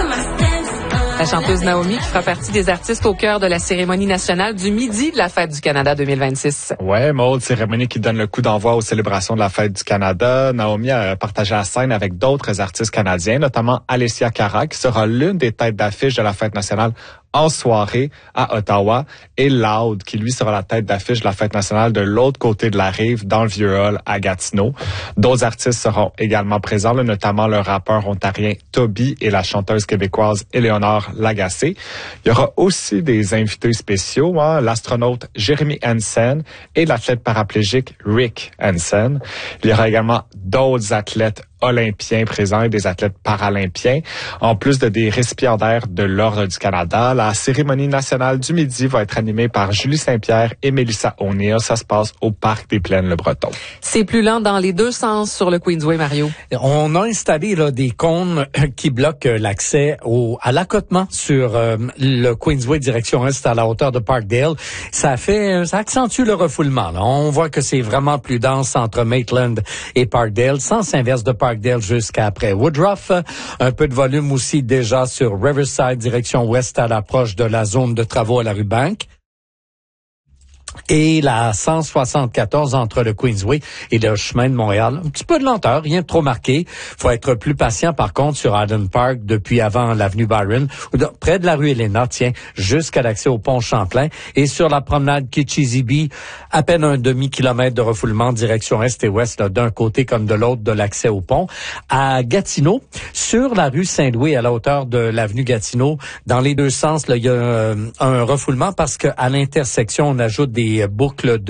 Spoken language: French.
La chanteuse Naomi qui fera partie des artistes au cœur de la cérémonie nationale du Midi de la Fête du Canada 2026. Ouais, Maud, cérémonie qui donne le coup d'envoi aux célébrations de la Fête du Canada. Naomi a partagé la scène avec d'autres artistes canadiens, notamment Alessia Cara, qui sera l'une des têtes d'affiche de la Fête nationale en soirée à Ottawa, et Loud, qui lui sera la tête d'affiche de la Fête nationale de l'autre côté de la rive, dans le Vieux-Hall à Gatineau. D'autres artistes seront également présents, notamment le rappeur ontarien Toby et la chanteuse québécoise Éléonore Lagacé. Il y aura aussi des invités spéciaux, l'astronaute Jeremy Hansen et l'athlète paraplégique Rick Hansen. Il y aura également d'autres athlètes olympiens présents et des athlètes paralympiens, en plus de des récipiendaires de l'Ordre du Canada. La cérémonie nationale du Midi va être animée par Julie Saint-Pierre et Mélissa O'Neill. Ça se passe au Parc des Plaines-le-Breton. C'est plus lent dans les deux sens sur le Queensway, Mario. On a installé des cônes qui bloquent l'accès à l'accotement sur le Queensway direction est à la hauteur de Parkdale. Ça accentue le refoulement. On voit que c'est vraiment plus dense entre Maitland et Parkdale, sens inverse de Parkdale jusqu'à après Woodruff. Un peu de volume aussi déjà sur Riverside, direction ouest à l'approche de la zone de travaux à la rue Bank. Et la 174 entre le Queensway et le chemin de Montréal. Un petit peu de lenteur, rien de trop marqué. Faut être plus patient, par contre, sur Island Park, depuis avant l'avenue Byron, près de la rue Elena, jusqu'à l'accès au pont Champlain. Et sur la promenade Kitchizibi, à peine un demi-kilomètre de refoulement direction est et ouest, d'un côté comme de l'autre de l'accès au pont. À Gatineau, sur la rue Saint-Louis, à la hauteur de l'avenue Gatineau, dans les deux sens, il y a un refoulement parce qu'à l'intersection, on ajoute des boucles